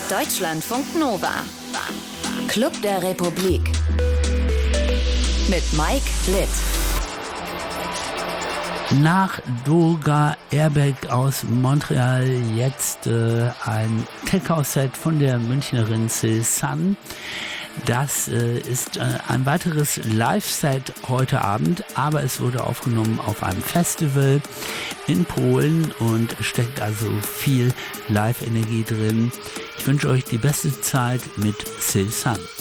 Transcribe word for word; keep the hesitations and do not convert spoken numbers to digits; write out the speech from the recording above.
Deutschlandfunk Nova. Club der Republik. Mit Mike Litt. Nach Doga Airback aus Montreal jetzt äh, ein Tech-House-Set von der Münchnerin Cézanne. Das äh, ist äh, ein weiteres Live-Set heute Abend, aber es wurde aufgenommen auf einem Festival in Polen und steckt also viel Live-Energie drin. Ich wünsche euch die beste Zeit mit Cézanne.